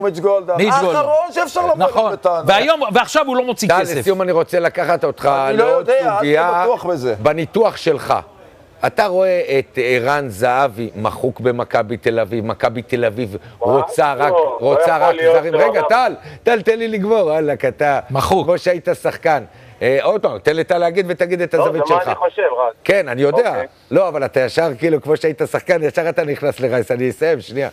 מיץ' גולדהר, האחרון שאפשר לבוא נכון, ועכשיו הוא לא מוציא כסף. לסיום אני רוצה לקחת אותך לעוד סוגיה בניתוח שלך. אתה רואה את ערן זהבי מחוק במכבי תל אביב, מכבי תל אביב רוצה רק זרים. רגע, טל, תן לי לגבור, הלאה, אתה מחוק. כמו שהיית שחקן. עוד פעם, תן לי להגיד ותגיד את הזווית שלך. לא, זה מה אני חושב, רק. כן, אני יודע. לא, אבל אתה ישר, כאילו, כמו שהיית שחקן, ישר אתה נכנס לרייס, אני אסיים, שנייה.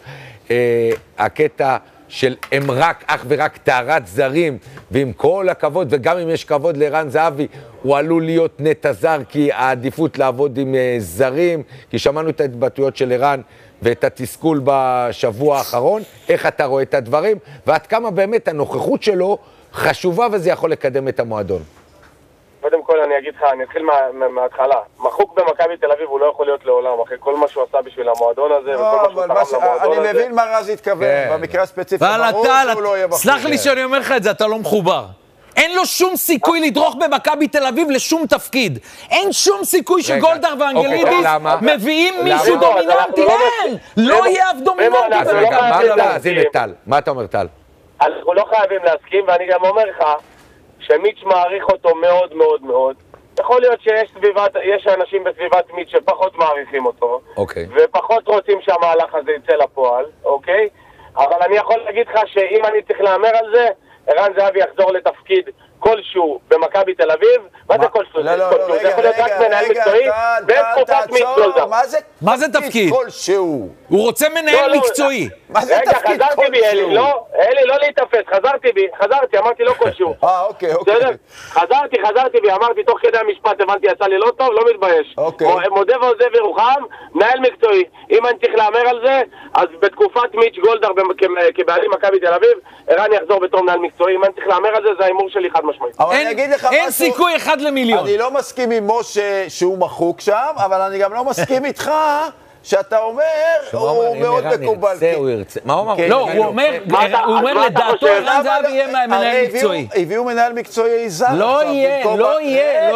הקטע של הם אך ורק טהרת זרים, ועם כל הכבוד, וגם אם יש כבוד לערן זהבי, הוא עלול להיות נטע זר, כי העדיפות לעבוד עם זרים, כי שמענו את ההתבטאויות של ערן, ואת התסכול בשבוע האחרון, איך אתה רואה את הדברים, ועד כמה באמת הנוכחות שלו חשובה, וזה יכול לקדם את המועדון. קודם כל אני אגיד לך, אני אתחיל מההתחלה. מחוק במכבי תל אביב הוא לא יכול להיות לעולם, אחרי כל מה שהוא עשה בשביל המועדון הזה, וכל מה שהוא תרם למועדון הזה. אני מבין מה רז התכוון, במקרה הספציפי, ברור שהוא לא יהיה מחוק. סלח לי שאני אומר לך את זה, אתה לא מחובר. אין לו שום סיכוי לדרוך במכבי תל אביב לשום תפקיד. אין שום סיכוי שגולדהר ואנגלידיס מביאים מישהו דומיננטי. אין! לא יהיה אף דומיננטי. אז רגע, אז הנה טל, מה אתה אומר טל? אנחנו לא חייבים להסכים, ואני גם אומר לך, שמיץ' מעריך אותו מאוד מאוד מאוד. יכול להיות שיש אנשים בסביבת מיץ' שפחות מעריכים אותו, ופחות רוצים שהמהלך הזה יצא לפועל, אוקיי? אבל אני יכול להגיד לך שאם אני צריך לאמר על זה, ערן זהבי יחזור לתפקיד כלשהו במכבי תל אביב. מה זה כלשהו? זה יכול להיות רק מנהל מקצועי בתקופת מיץ' גולדהר. מה זה תפקיד? כלשהו. הוא רוצה מנהל מקצועי. רגע, חזרתי בי, אלי, לא להתאפס, חזרתי, אמרתי לא כלשהו. אוקיי. חזרתי בי, אמרתי תוך כדי המשפט, הבנתי, יצא לי לא טוב, לא מתבייש. מודה ועוזב ירוחם, מנהל מקצועי. אם אני צריך לאמר על זה, אז בתקופת מיץ' גולדהר כבעלים מכבי תל אביב, ערן יחזור בתור מנהל מקצועי. אם אני צריך לאמר על זה, זה האימור שלי חד משמעית. אין סיכוי אחד למיליון. אני לא מסכים עם משה שהוא מחוק שם, אבל אני גם לא מסכים איתך שאתה אומר, הוא מאוד מקובל. מה הוא אמר? לא, הוא אומר לדעתו ערן זהבי יהיה מנהל מקצועי. הביאו מנהל מקצועי זר. לא יהיה.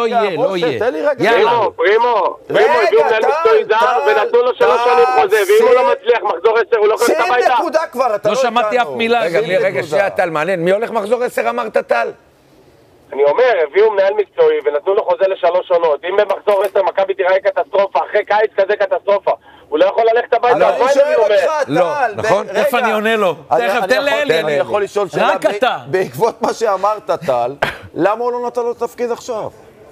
פרימו, הביאו מנהל מקצועי זר ונתנו לו 3 שנים חוזה, ואם הוא לא מצליח מחזור 10 הוא לא יכול לקבל הביתה. נקודה כבר, אתה לא שמעתי אף מילה. רגע, שנייה טל, מעניין, מי הולך מחזור 10 אמרת טל? אני אומר, הביאו מנהל מקצועי ונתנו לו חוזה ל3 עונות. אם במחזור 10 מכבי תראה קטסטרופה, אחרי קיץ כזה קטסטרופה, הוא לא יכול ללכת הביתה. אני שואל אותך, לא, נכון? איפה אני עונה לו? תכף, תן לאלי. אני יכול לשאול שאלה, רק אתה. בעקבות מה שאמרת, טל, למה הוא לא נתן לו תפקיד עכשיו?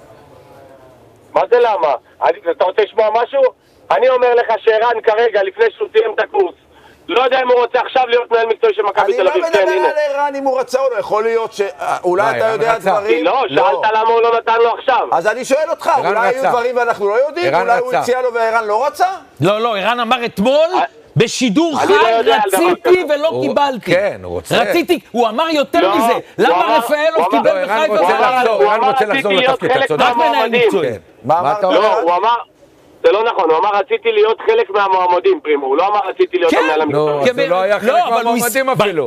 מה זה למה? אתה רוצה לשמוע משהו? אני אומר לך שערן כרגע, לפני שהוא סיים את הקורס, לא יודע אם הוא רוצה עכשיו להיות מנהל מקצועי של מכבי תל אביב. אני לא מדבר על ערן אם הוא רצה או לא, יכול להיות שאולי אתה יודע דברים. לא, שאלת למה הוא לא נתן לו עכשיו. אז אני שואל אותך, אולי היו דברים ואנחנו לא יודעים, אולי הוא הציע לו וערן לא רצה? לא, ערן אמר אתמול בשידור חי, רציתי ולא קיבלתי. כן, הוא רוצה. רציתי, הוא אמר יותר מזה. למה רפאלוב קיבל בחיפה? ערן רוצה לחזור לתפקיד, אתה צודק. רק מנהל מקצועי. מה אמרת? לא, הוא אמר... זה לא נכון, הוא אמר רציתי להיות חלק מהמועמדים, פרימו, הוא לא אמר רציתי להיות המנהל המקצועי. זה לא היה חלק מהמועמדים אפילו.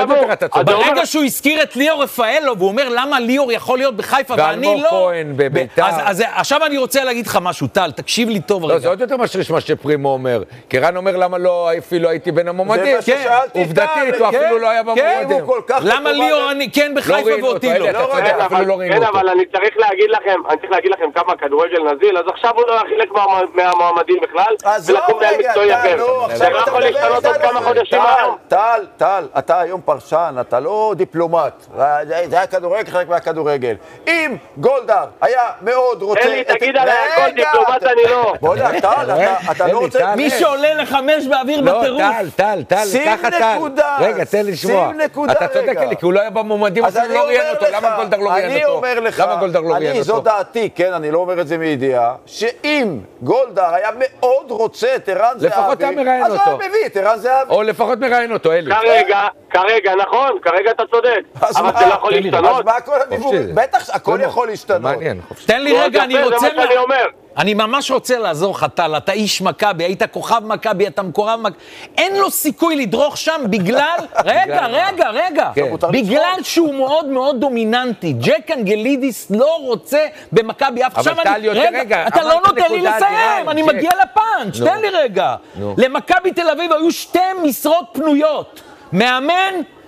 ברגע שהוא הזכיר את ליאור רפאלוב, הוא אומר למה ליאור יכול להיות בחיפה ואני לא. כהן בביתר. אז עכשיו אני רוצה להגיד לך משהו, טל, תקשיב לי טוב רגע. לא, זה עוד יותר משריש מה שפרימו אומר. קרן אומר למה לא אפילו הייתי בין המועמדים. עובדתית, הוא אפילו לא היה במועמדים. למה ליאור כן בחיפה ואותי לא? כן, אבל אני צריך להגיד לכם כמה כדורגל נזיל, אז עכשיו הוא לא חלק מהמועמדים בכלל, ולקום מנהל מקצועי אחר. זה לא יכול להשתנות עוד כמה חודשים היום. טל, אתה היום פרשן, אתה לא דיפלומט. זה היה כדורגל, חלק מהכדורגל. אם גולדהר היה מאוד רוצה... אלי, תגיד עליי, הכל דיפלומט אני לא. בוא נה, טל, אתה לא רוצה... מי שעולה ל5 באוויר בטירוף. טל, ככה טל. רגע, תן לי לשמוע. אתה צודק לי, כי הוא לא היה במועמדים, אז אני לא ראיין אותו. למה גולדהר לא ראיין אותו? אני, זו דעתי, כן, אני לא אומר את זה מידיעה, שאם גולדהר היה מאוד רוצה את ערן זהבי, לפחות אתה מראיין אותו. אז הוא מביא את ערן זהבי. או לפחות מראיין אותו, אלי. כרגע, נכון, כרגע אתה צודק. אבל זה לא יכול להשתנות. אז מה הכל הדיבורים? בטח, הכל יכול להשתנות. מעניין, תן לי רגע, אני רוצה... זה מה שאני אומר. אני ממש רוצה לעזור לך, טל, אתה איש מכבי, היית כוכב מכבי, אתה מקורב מכבי, אין לו סיכוי לדרוך שם בגלל, רגע, בגלל שהוא מאוד מאוד דומיננטי. ג'ק אנגלידיס לא רוצה במכבי אף. אבל טל יותר, רגע, אתה לא נותן לי לסיים, אני מגיע לפאנץ', תן לי רגע. למכבי תל אביב היו 2 משרות פנויות. מאמן